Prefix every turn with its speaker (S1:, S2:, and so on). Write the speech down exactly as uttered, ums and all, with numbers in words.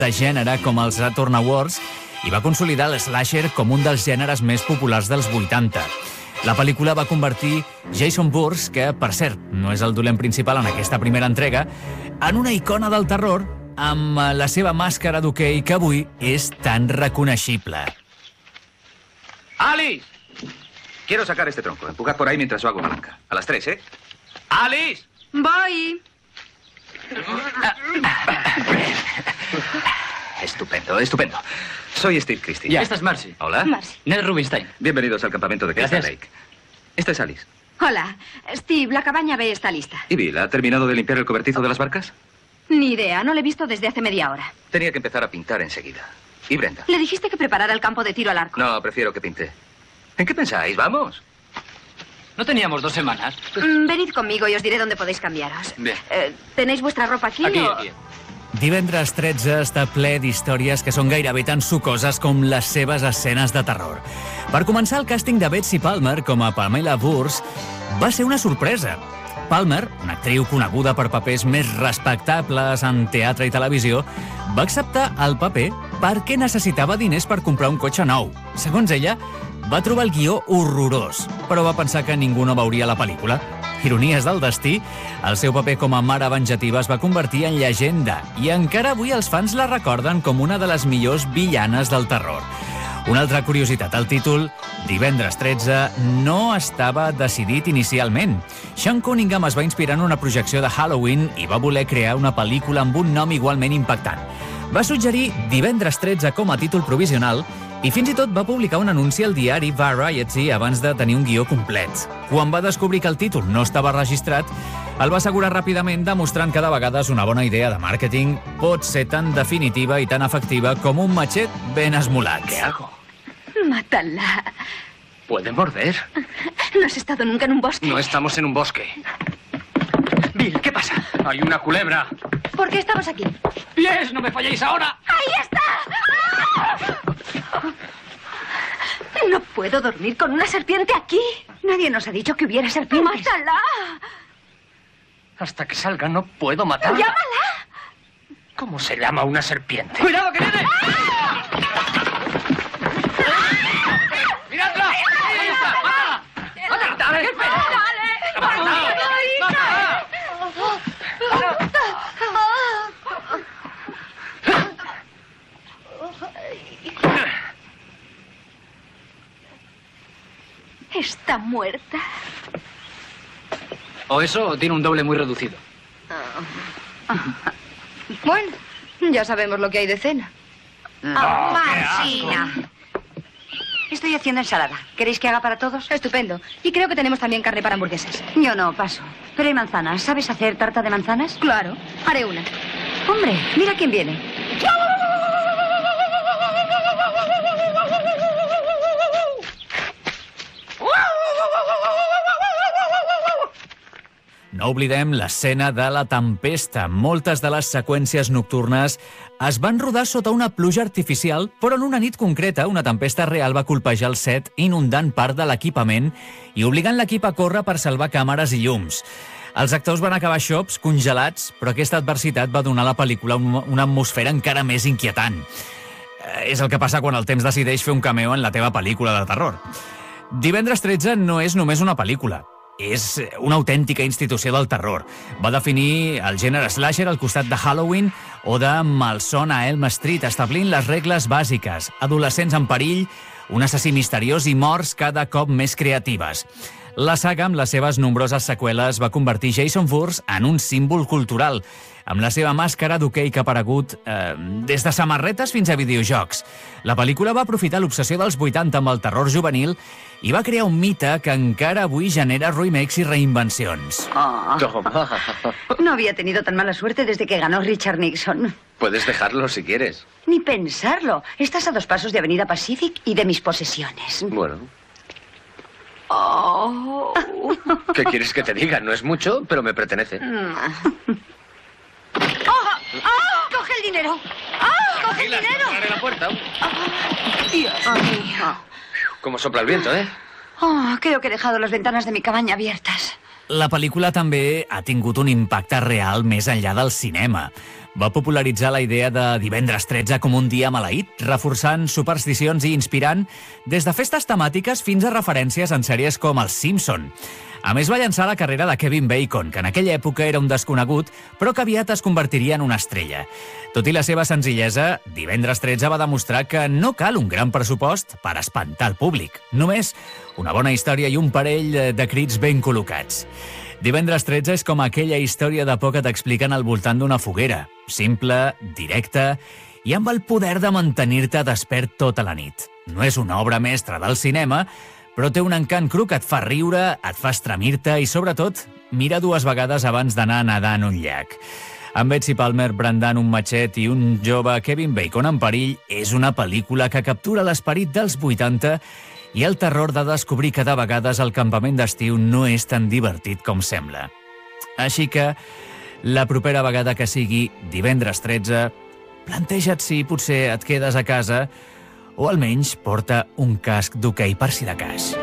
S1: de gènere com els Return Awards i va consolidar el slasher com un dels gèneres més populars dels vuitanta. La pel·lícula va convertir Jason Voorhees, que, per cert, no és el dolent principal en aquesta primera entrega, en una icona del terror amb la seva màscara d'hoquei que avui és tan reconeixible.
S2: ¡Alice! Quiero sacar este tronco. Empujad por ahí mientras yo hago palanca. A las tres, ¿eh? ¡Alice!
S3: Voy.
S2: Estupendo, estupendo. Soy Steve Christie.
S4: Ya, esta es Marcy.
S2: Hola.
S3: Marcy.
S4: Ned Rubinstein.
S2: Bienvenidos al campamento de Crystal
S4: Gracias.
S2: Lake. Esta es Alice.
S3: Hola. Steve, la cabaña B está lista.
S2: ¿Y Bill, ha terminado de limpiar el cobertizo de las barcas?
S3: Ni idea, no le he visto desde hace media hora.
S2: Tenía que empezar a pintar enseguida. ¿Y Brenda?
S3: Le dijiste que preparara el campo de tiro al arco.
S2: No, prefiero que pinte. ¿En qué pensáis? ¡Vamos!
S4: ¿No teníamos dos semanas?
S3: Mm, venid conmigo y os diré dónde podéis cambiaros.
S4: Bien.
S3: Eh, ¿Tenéis vuestra ropa aquí?
S4: Aquí,
S3: o...
S4: aquí.
S1: Divendres tretze està ple d'històries que són gairebé tan sucoses com les seves escenes de terror. Per començar, el càsting de Betsy Palmer com a Pamela Voorhees va ser una sorpresa. Palmer, una actriu coneguda per papers més respectables en teatre i televisió, va acceptar el paper perquè necessitava diners per comprar un cotxe nou. Segons ella, va trobar el guió horrorós, però va pensar que ningú no veuria la pel·lícula. Ironies del destí, el seu paper com a mare venjativa es va convertir en llegenda i encara avui els fans la recorden com una de les millors villanes del terror. Una altra curiositat, el títol, Divendres tretze, no estava decidit inicialment. Sean Cunningham es va inspirar en una projecció de Halloween i va voler crear una pel·lícula amb un nom igualment impactant. Va suggerir Divendres tretze com a títol provisional i fins i tot va publicar un anunci al diari Variety abans de tenir un guió complet. Quan va descobrir que el títol no estava registrat, el va assegurar ràpidament, demostrant que de vegades una bona idea de màrqueting pot ser tan definitiva i tan efectiva com un matxet ben esmolat.
S4: ¿Qué hago?
S3: Mátala.
S4: ¿Puede morder?
S3: ¿No has estado nunca en un bosque?
S4: No estamos en un bosque. Bill, ¿qué pasa? Hay una culebra.
S3: ¿Por qué estamos aquí?
S4: ¡Pies! ¡No me falléis ahora!
S3: ¡Ahí está! No puedo dormir con una serpiente aquí. Nadie nos ha dicho que hubiera serpientes. ¡Mátala!
S4: Hasta que salga no puedo matarla.
S3: ¡Llámala!
S4: ¿Cómo se llama una serpiente?
S2: ¡Cuidado, que viene!
S4: ¡Miradla! ¡Ahí está! ¡Mátala! ¡Mátala! ¡Dale! ¡Qué pena!
S3: ¡Dale!
S4: ¡Mátala!
S3: Está muerta.
S4: O eso o tiene un doble muy reducido.
S3: Bueno, ya sabemos lo que hay de cena.
S5: Oh, Marcina. Estoy haciendo ensalada. ¿Queréis que haga para todos?
S3: Estupendo. Y creo que tenemos también carne para hamburguesas.
S5: Yo no, paso. Pero hay manzanas. ¿Sabes hacer tarta de manzanas?
S3: Claro, haré una.
S5: Hombre, mira quién viene.
S1: No oblidem l'escena de la tempesta. Moltes de les seqüències nocturnes es van rodar sota una pluja artificial, però en una nit concreta una tempesta real va colpejar el set, inundant part de l'equipament i obligant l'equip a córrer per salvar càmeres i llums. Els actors van acabar xops, congelats, però aquesta adversitat va donar a la pel·lícula una atmosfera encara més inquietant. És el que passa quan el temps decideix fer un cameo en la teva pel·lícula de terror. Divendres tretze no és només una pel·lícula. És una autèntica institució del terror. Va definir el gènere slasher al costat de Halloween o de Malson a Elm Street, establint les regles bàsiques. Adolescents en perill, un assassí misteriós i morts cada cop més creatives. La saga, amb les seves nombroses seqüeles, va convertir Jason Voorhees en un símbol cultural, amb la seva màscara d'hoquei que ha aparegut eh, des de samarretes fins a videojocs. La pel·lícula va aprofitar l'obsessió dels vuitanta amb el terror juvenil i va crear un mite que encara avui genera remakes i reinvencions.
S5: Oh,
S2: Toma.
S5: no había tenido tan mala suerte desde que ganó Richard Nixon.
S2: Puedes dejarlo si quieres.
S5: Ni pensarlo. Estás a dos pasos de Avenida Pacific y de mis posesiones.
S2: Bueno,
S5: Oh.
S2: ¿qué quieres que te diga? No es mucho, pero me pertenece.
S5: ¡Oh! ¡Oh! ¡Coge el dinero! ¡Oh! ¡Coge el dinero!
S2: Cerraré la puerta.
S5: Dios mío.
S2: Como sopla el viento, ¿eh?
S5: Oh, creo que he dejado las ventanas de mi cabaña abiertas.
S1: La pel·lícula també ha tingut un impacte real més enllà del cinema. va popularitzar la idea de divendres tretze com un dia maleït, reforçant supersticions i inspirant des de festes temàtiques fins a referències en sèries com Els Simpson. A més, va llançar la carrera de Kevin Bacon, que en aquella època era un desconegut, però que aviat es convertiria en una estrella. Tot i la seva senzillesa, Divendres tretze va demostrar que no cal un gran pressupost per espantar el públic. Només una bona història i un parell de crits ben col·locats. Divendres tretze és com aquella història de por que t'expliquen al voltant d'una foguera. Simple, directa i amb el poder de mantenir-te despert tota la nit. No és una obra mestra del cinema, però té un encant cru que et fa riure, et fa estremir-te i, sobretot, mira dues vegades abans d'anar a nedar en un llac. Amb Betsy Palmer brandant un matxet i un jove Kevin Bacon en perill, és una pel·lícula que captura l'esperit dels vuitanta i el terror de descobrir que de vegades el campament d'estiu no és tan divertit com sembla. Així que, la propera vegada que sigui divendres tretze, planteja't si potser et quedes a casa o almenys porta un casc d'hoquei per si de cas.